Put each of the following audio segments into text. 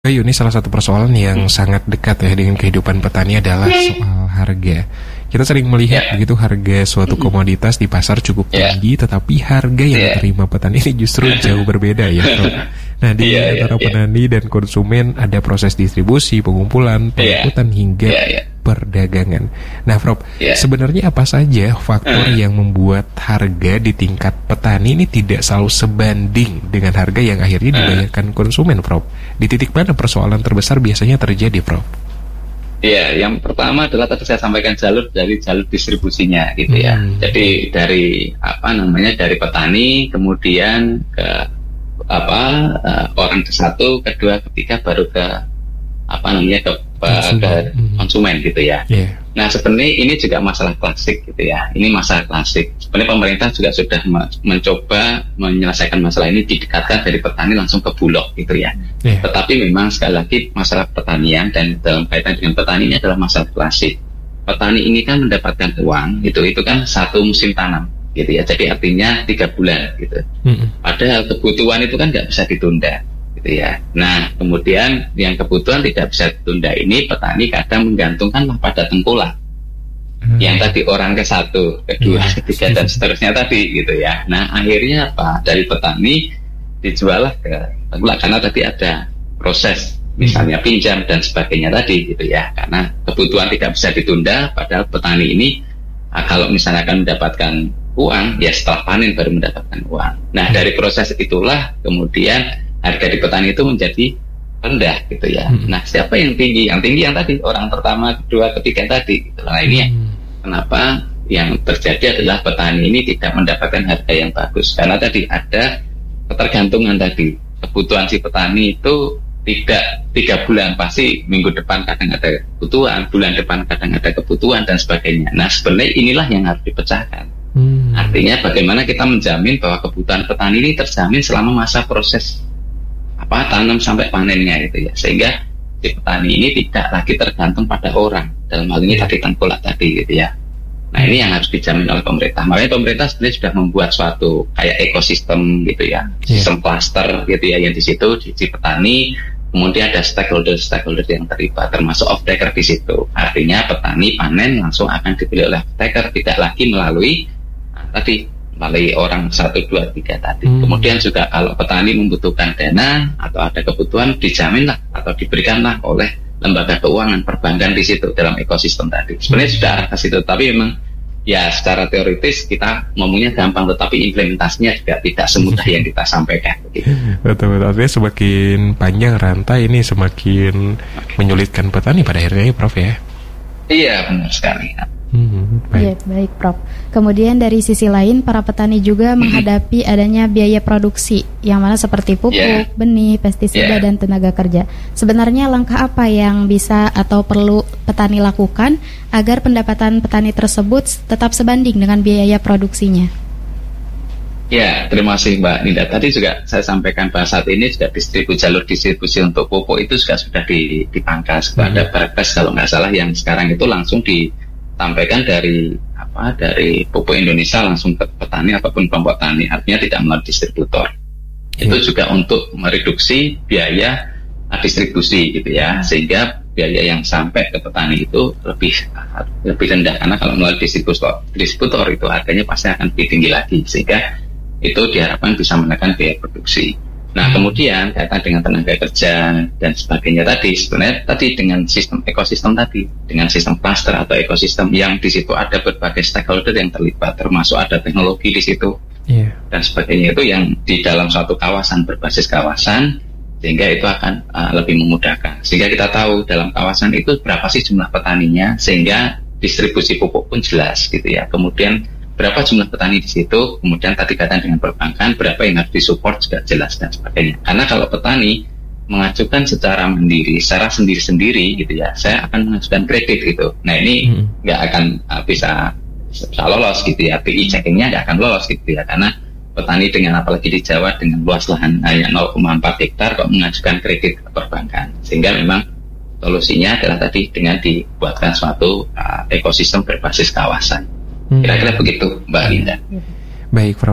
Bayu, ini salah satu persoalan yang sangat dekat ya dengan kehidupan petani adalah soal harga. Kita sering melihat begitu harga suatu komoditas di pasar cukup tinggi, tetapi harga yang diterima petani ini justru jauh berbeda ya, Bro. Nah, di antara petani dan konsumen ada proses distribusi, pengumpulan, pengangkutan hingga perdagangan. Nah, Prof, sebenarnya apa saja faktor yang membuat harga di tingkat petani ini tidak selalu sebanding dengan harga yang akhirnya dibayarkan konsumen, Prof? Di titik mana persoalan terbesar biasanya terjadi, Prof? Iya, yang pertama adalah tadi saya sampaikan jalur distribusinya gitu ya. Jadi dari dari petani kemudian ke orang ke satu, kedua, ketiga baru ke ke konsumen gitu ya. Nah, sebenarnya ini juga masalah klasik gitu ya. Ini masalah klasik. Sebenarnya pemerintah juga sudah mencoba menyelesaikan masalah ini, didekatkan dari petani langsung ke bulog gitu ya. Tetapi memang sekali lagi masalah pertanian dan dalam kaitan dengan petani ini adalah masalah klasik. Petani ini kan mendapatkan uang itu kan satu musim tanam gitu ya. Jadi artinya 3 bulan gitu. Padahal kebutuhan itu kan nggak bisa ditunda. Gitu ya. Nah, kemudian yang kebutuhan tidak bisa ditunda ini petani kadang menggantungkan pada tengkulak. Yang tadi orang ke satu, kedua, ketiga dan seterusnya tadi gitu ya. Nah, akhirnya apa? Dari petani dijual ke tengkulak karena tadi ada proses misalnya pinjam dan sebagainya tadi gitu ya. Karena kebutuhan tidak bisa ditunda, padahal petani ini kalau misalnya akan mendapatkan uang ya setelah panen baru mendapatkan uang. Nah, dari proses itulah kemudian harga di petani itu menjadi rendah gitu ya. Nah, siapa yang tinggi? Yang tinggi yang tadi, orang pertama, kedua, ketiga tadi gitu. Nah, ini kenapa yang terjadi adalah petani ini tidak mendapatkan harga yang bagus. Karena tadi ada ketergantungan tadi. Kebutuhan si petani itu tidak 3 bulan, pasti minggu depan kadang ada kebutuhan, bulan depan kadang ada kebutuhan dan sebagainya. Nah, sebenarnya inilah yang harus dipecahkan. Artinya bagaimana kita menjamin bahwa kebutuhan petani ini terjamin selama masa proses tanam sampai panennya gitu ya, sehingga si petani ini tidak lagi tergantung pada orang, dalam hal ini tadi tengkulak tadi gitu ya. Nah, ini yang harus dijamin oleh pemerintah. Makanya pemerintah sebenarnya sudah membuat suatu kayak ekosistem gitu ya, sistem cluster gitu ya, yang di situ di petani, kemudian ada stakeholder yang terlibat, termasuk off-taker di situ. Artinya petani panen langsung akan dibeli oleh off-taker, tidak lagi melalui orang 1, 2, 3 tadi. Kemudian juga kalau petani membutuhkan dana atau ada kebutuhan, dijaminlah atau diberikanlah oleh lembaga keuangan, perbankan di situ dalam ekosistem tadi. Sebenarnya sudah arah ke situ, tapi memang ya secara teoritis kita ngomongnya gampang, tetapi implementasinya juga tidak semudah yang kita sampaikan. Betul, artinya semakin panjang rantai ini semakin menyulitkan petani pada akhirnya, Prof ya. Iya, benar sekali. Baik, Prof. Kemudian dari sisi lain, para petani juga menghadapi adanya biaya produksi, yang mana seperti pupuk, benih, pestisida, dan tenaga kerja. Sebenarnya langkah apa yang bisa atau perlu petani lakukan agar pendapatan petani tersebut tetap sebanding dengan biaya produksinya? Ya, terima kasih Mbak Ninda. Tadi juga saya sampaikan bahwa saat ini juga jalur distribusi untuk pupuk itu juga sudah dipangkas. Ada Perpres kalau nggak salah yang sekarang itu langsung disampaikan dari Pupuk Indonesia langsung ke petani ataupun kelompok tani, artinya tidak melalui distributor. Itu juga untuk mereduksi biaya distribusi gitu ya, sehingga biaya yang sampai ke petani itu lebih rendah, karena kalau melalui distributor itu harganya pasti akan lebih tinggi lagi, sehingga itu diharapkan bisa menekan biaya produksi. Nah, kemudian kaitan dengan tenaga kerja dan sebagainya tadi, sebenarnya tadi dengan sistem ekosistem tadi, dengan sistem cluster atau ekosistem yang di situ ada berbagai stakeholder yang terlibat, termasuk ada teknologi di situ dan sebagainya, itu yang di dalam suatu kawasan berbasis kawasan, sehingga itu akan lebih memudahkan. Sehingga kita tahu dalam kawasan itu berapa sih jumlah petaninya, sehingga distribusi pupuk pun jelas gitu ya. Kemudian berapa jumlah petani di situ, kemudian tadi kaitan dengan perbankan, berapa yang harus disupport juga jelas dan sebagainya. Karena kalau petani mengajukan secara mandiri, secara sendiri-sendiri gitu ya, saya akan mengajukan kredit gitu. Nah, ini nggak akan bisa lolos gitu ya, PI checkingnya nggak akan lolos gitu ya, karena petani dengan apalagi di Jawa dengan luas lahan hanya 0,4 hektar kok mengajukan kredit ke perbankan. Sehingga memang solusinya adalah tadi dengan dibuatkan suatu ekosistem berbasis kawasan. Kira-kira begitu, Mbak Linda. Baik, Prof.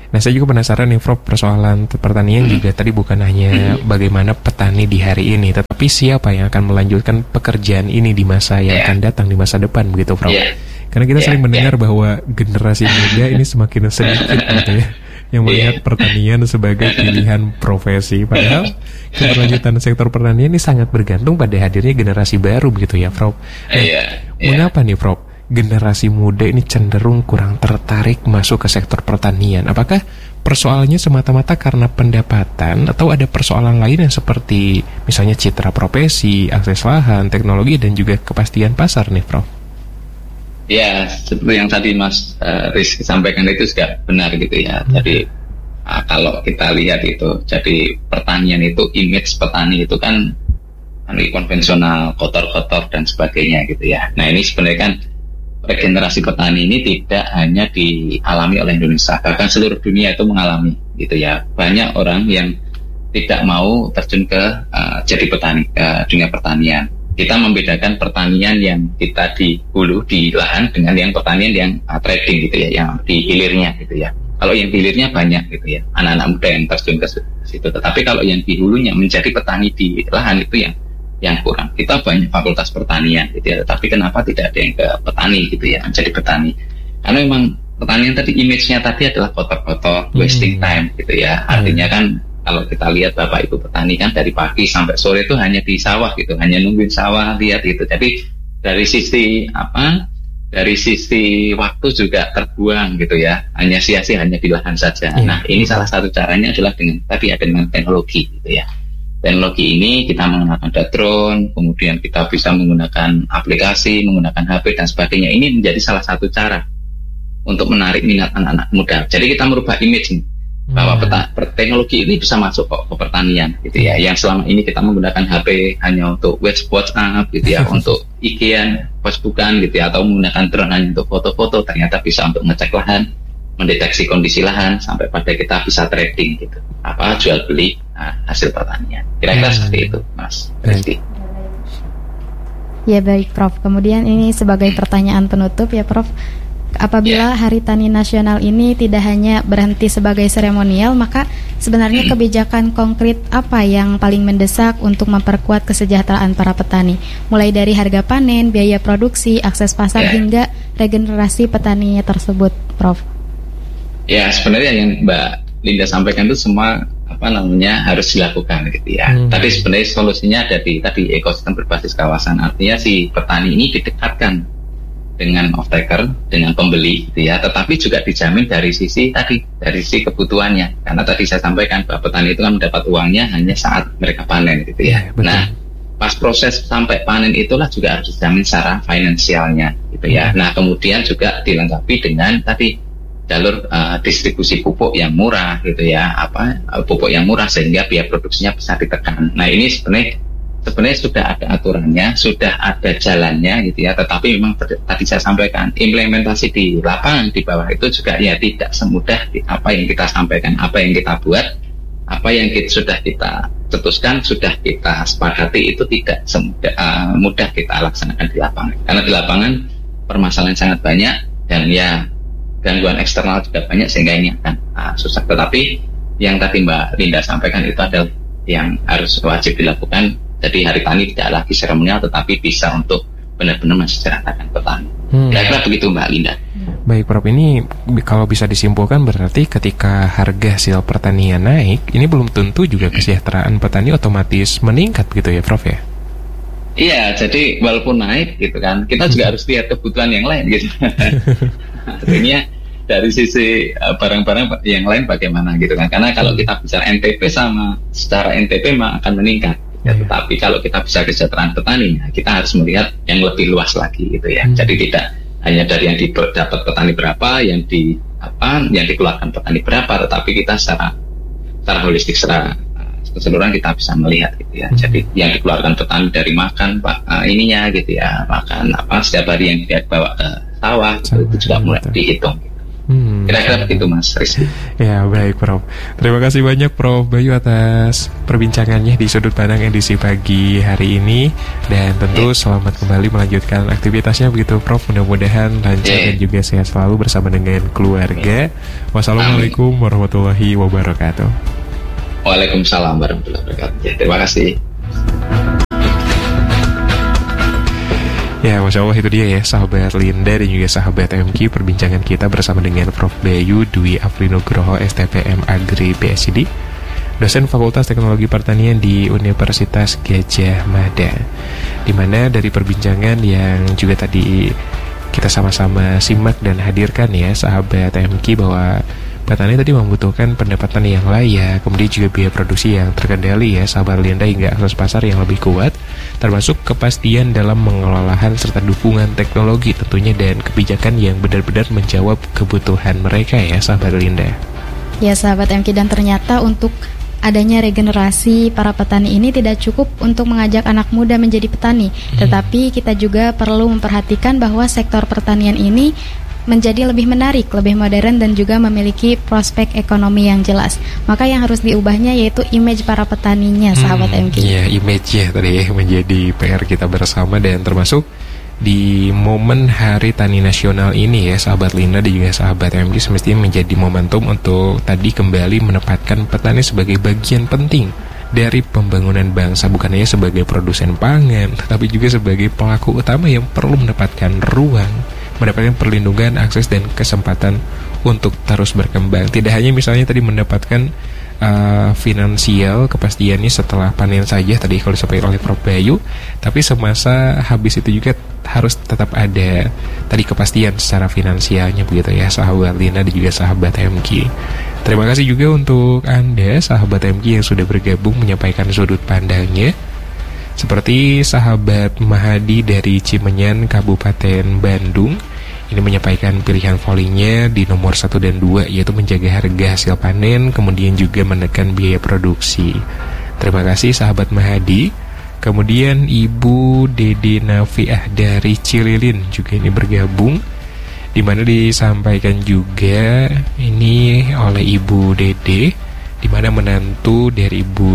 Nah, saya juga penasaran nih Prof, persoalan pertanian juga tadi bukan hanya bagaimana petani di hari ini, tetapi siapa yang akan melanjutkan pekerjaan ini di masa yang akan datang, di masa depan, begitu Prof. Karena kita sering mendengar bahwa generasi muda ini semakin sedikit gitu ya, yang melihat pertanian sebagai pilihan profesi. Padahal keberlanjutan sektor pertanian ini sangat bergantung pada hadirnya generasi baru begitu ya Prof. Mengapa nih Prof generasi muda ini cenderung kurang tertarik masuk ke sektor pertanian? Apakah persoalannya semata-mata karena pendapatan atau ada persoalan lain yang seperti misalnya citra profesi, akses lahan, teknologi, dan juga kepastian pasar nih Prof? Ya, seperti yang tadi Mas Rizky sampaikan itu juga benar gitu ya. Jadi kalau kita lihat itu, jadi pertanian itu, image petani itu kan konvensional, kotor-kotor dan sebagainya gitu ya. Nah ini sebenarnya kan regenerasi petani ini tidak hanya dialami oleh Indonesia, bahkan seluruh dunia itu mengalami gitu ya. Banyak orang yang tidak mau terjun ke jadi petani, ke dunia pertanian. Kita membedakan pertanian yang kita di hulu, di lahan, dengan yang pertanian yang trading gitu ya, yang di hilirnya gitu ya. Kalau yang di hilirnya banyak gitu ya, anak-anak muda yang terjun ke situ. Tetapi kalau yang di hulunya menjadi petani di lahan itu yang kurang. Kita banyak fakultas pertanian gitu ya, tapi kenapa tidak ada yang ke petani gitu ya, menjadi petani? Karena memang pertanian tadi image-nya tadi adalah kotor-kotor, wasting time gitu ya. Artinya kan kalau kita lihat Bapak Ibu petani kan dari pagi sampai sore itu hanya di sawah gitu, hanya nungguin sawah, lihat gitu. Jadi dari sisi waktu juga terbuang gitu ya, hanya sia-sia, hanya di lahan saja. Nah ini salah satu caranya adalah dengan teknologi gitu ya. Teknologi ini kita menggunakan drone, kemudian kita bisa menggunakan aplikasi, menggunakan HP dan sebagainya. Ini menjadi salah satu cara untuk menarik minat anak-anak muda. Jadi kita merubah image nih, bahwa teknologi ini bisa masuk ke pertanian gitu ya. Yang selama ini kita menggunakan HP hanya untuk WhatsApp gitu ya, untuk IG-an, Facebookan gitu ya, atau menggunakan drone hanya untuk foto-foto, ternyata bisa untuk ngecek lahan, mendeteksi kondisi lahan, sampai pada kita bisa trading gitu, jual beli hasil pertanian. Kira-kira seperti itu Mas Rizky. Ya baik Prof, kemudian ini sebagai pertanyaan penutup ya Prof, apabila Hari Tani Nasional ini tidak hanya berhenti sebagai seremonial, maka sebenarnya kebijakan konkret apa yang paling mendesak untuk memperkuat kesejahteraan para petani, mulai dari harga panen, biaya produksi, akses pasar hingga regenerasi petaninya tersebut Prof? Ya sebenarnya yang Mbak Linda sampaikan itu semua harus dilakukan gitu ya. Tapi sebenarnya solusinya ada di tadi ekosistem berbasis kawasan. Artinya si petani ini didekatkan dengan off-taker, dengan pembeli gitu ya, tetapi juga dijamin dari sisi kebutuhannya. Karena tadi saya sampaikan bahwa petani itu kan mendapat uangnya hanya saat mereka panen gitu ya. Nah, pas proses sampai panen itulah juga harus dijamin secara finansialnya gitu ya. Nah, kemudian juga dilengkapi dengan tadi jalur distribusi pupuk yang murah gitu ya, pupuk yang murah sehingga biaya produksinya bisa ditekan. Nah ini sebenarnya sudah ada aturannya, sudah ada jalannya gitu ya, tetapi memang tadi saya sampaikan implementasi di lapangan di bawah itu juga ya tidak semudah apa yang kita sampaikan, apa yang kita buat, apa yang sudah kita cetuskan, sudah kita sepakati itu tidak mudah kita laksanakan di lapangan. Karena di lapangan permasalahan sangat banyak dan ya gangguan eksternal juga banyak sehingga ini akan susah. Tetapi yang tadi Mbak Linda sampaikan itu adalah yang harus wajib dilakukan. Jadi Hari Tani tidak lagi seremonial tetapi bisa untuk benar-benar mensejahterakan petani. Kira-kira begitu Mbak Linda. Baik Prof, ini kalau bisa disimpulkan berarti ketika harga hasil pertanian naik, ini belum tentu juga kesejahteraan petani otomatis meningkat gitu ya Prof ya? Iya, jadi walaupun naik gitu kan, kita juga harus lihat kebutuhan yang lain gitu. Artinya dari sisi barang-barang yang lain bagaimana gitu kan. Karena kalau kita bicara NTP secara NTP memang akan meningkat. Ya, tetapi kalau kita bisa kesejahteraan petani, kita harus melihat yang lebih luas lagi gitu ya. Jadi tidak hanya dari yang didapat petani berapa, yang dikeluarkan petani berapa, tetapi kita secara holistik, secara keseluruhan kita bisa melihat gitu ya. Jadi yang dikeluarkan petani dari makan ininya gitu ya, makan setiap hari yang dia bawa ke sawah itu juga mulai dihitung gitu. Kira-kira begitu Mas Rizky. Ya baik Prof. Terima kasih banyak Prof Bayu atas perbincangannya di Sudut Pandang edisi pagi hari ini. Dan tentu selamat kembali melanjutkan aktivitasnya begitu Prof. Mudah-mudahan lancar dan juga sehat selalu bersama dengan keluarga. Wassalamualaikum warahmatullahi wabarakatuh. Waalaikumsalam warahmatullahi wabarakatuh. Terima kasih. Ya, Masya Allah itu dia ya, sahabat Linda dan juga sahabat MQ, perbincangan kita bersama dengan Prof. Bayu Dwi Afrinugroho, STPM Agri PSID, dosen Fakultas Teknologi Pertanian di Universitas Gadjah Mada. Dimana dari perbincangan yang juga tadi kita sama-sama simak dan hadirkan ya, sahabat MQ, bahwa petani tadi membutuhkan pendapatan yang layak, kemudian juga biaya produksi yang terkendali ya, sahabat Linda, hingga akses pasar yang lebih kuat, termasuk kepastian dalam mengelola lahan serta dukungan teknologi tentunya dan kebijakan yang benar-benar menjawab kebutuhan mereka ya, sahabat Linda. Ya, sahabat MQ, dan ternyata untuk adanya regenerasi para petani ini tidak cukup untuk mengajak anak muda menjadi petani, tetapi kita juga perlu memperhatikan bahwa sektor pertanian ini menjadi lebih menarik, lebih modern, dan juga memiliki prospek ekonomi yang jelas. Maka yang harus diubahnya yaitu image para petaninya, sahabat MQ. Iya, image ya tadi ya menjadi PR kita bersama, dan termasuk di momen Hari Tani Nasional ini ya, sahabat Linda dan juga sahabat MQ, semestinya menjadi momentum untuk tadi kembali menempatkan petani sebagai bagian penting dari pembangunan bangsa, bukan hanya sebagai produsen pangan, tetapi juga sebagai pelaku utama yang perlu mendapatkan ruang, mendapatkan perlindungan, akses, dan kesempatan untuk terus berkembang. Tidak hanya misalnya tadi mendapatkan finansial kepastiannya setelah panen saja tadi kalau disampaikan oleh Prof. Bayu, tapi semasa habis itu juga harus tetap ada tadi kepastian secara finansialnya begitu ya, sahabat Lina dan juga sahabat MQ. Terima kasih juga untuk Anda sahabat MQ yang sudah bergabung menyampaikan sudut pandangnya, seperti sahabat Mahadi dari Cimenyan, Kabupaten Bandung. Ini menyampaikan pilihan volinya di nomor 1 dan 2, yaitu menjaga harga hasil panen, kemudian juga menekan biaya produksi. Terima kasih sahabat Mahadi. Kemudian Ibu Dede Nafiah dari Cililin juga ini bergabung, di mana disampaikan juga ini oleh Ibu Dede, di mana menantu dari Ibu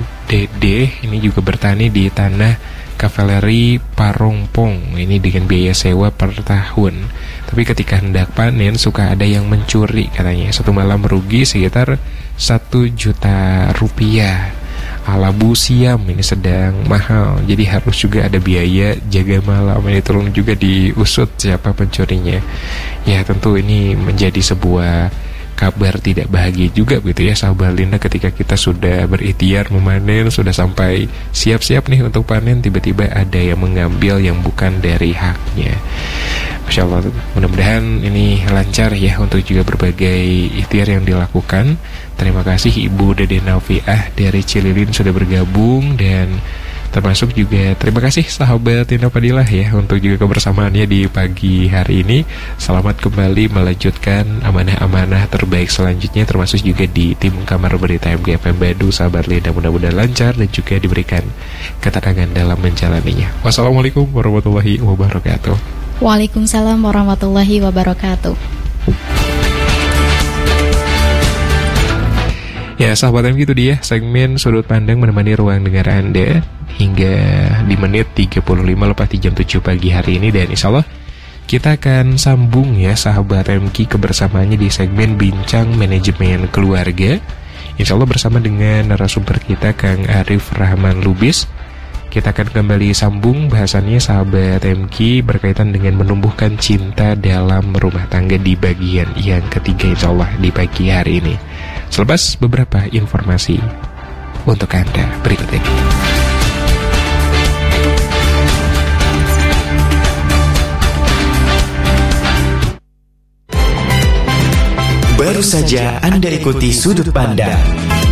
Dede ini juga bertani di tanah Kavaleri Parongpong, ini dengan biaya sewa per tahun. Tapi ketika hendak panen suka ada yang mencuri katanya. Satu malam merugi sekitar 1 juta rupiah. Alabu siam ini sedang mahal, jadi harus juga ada biaya jaga malam. Ini tolong juga diusut siapa pencurinya. Ya tentu ini menjadi sebuah kabar tidak bahagia juga begitu ya, sahabat Linda, ketika kita sudah berikhtiar memanen, sudah sampai siap-siap nih untuk panen, tiba-tiba ada yang mengambil yang bukan dari haknya. Masya Allah, mudah-mudahan ini lancar ya untuk juga berbagai ikhtiar yang dilakukan. Terima kasih Ibu Dede Nafiah dari Cililin sudah bergabung, dan termasuk juga terima kasih sahabat Tina Fadilah ya untuk juga kebersamaannya di pagi hari ini. Selamat kembali melanjutkan amanah-amanah terbaik selanjutnya, termasuk juga di tim Kamar Berita MGFM Bandung, sahabat Linda, mudah-mudahan lancar dan juga diberikan ketenangan dalam menjalaninya. Wassalamualaikum warahmatullahi wabarakatuh. Waalaikumsalam warahmatullahi wabarakatuh. Ya sahabat MQ, itu dia segmen Sudut Pandang menemani ruang dengar Anda hingga di menit 35 lepas di jam 7 pagi hari ini. Dan insya Allah kita akan sambung ya sahabat MQ kebersamaannya di segmen Bincang Manajemen Keluarga, insya Allah bersama dengan narasumber kita Kang Arif Rahman Lubis. Kita akan kembali sambung bahasannya sahabat MQ berkaitan dengan menumbuhkan cinta dalam rumah tangga di bagian yang ketiga, insya Allah di pagi hari ini. Selepas beberapa informasi untuk Anda berikut ini. Baru saja Anda ikuti Sudut Pandang